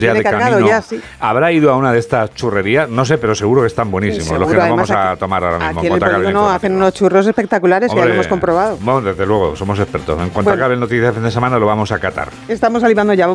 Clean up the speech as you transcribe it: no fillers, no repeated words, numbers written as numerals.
ya de cargado, camino, ya, sí. ¿habrá ido a una de estas churrerías? No sé, pero seguro que están buenísimos, Seguro, los que nos vamos además, a tomar ahora mismo. Aquí en el polígono hacen unos churros espectaculares, Hombre, ya lo hemos comprobado. Bueno, desde luego, somos expertos. En cuanto acabe el Noticias de fin de semana lo vamos a catar. Estamos salivando ya.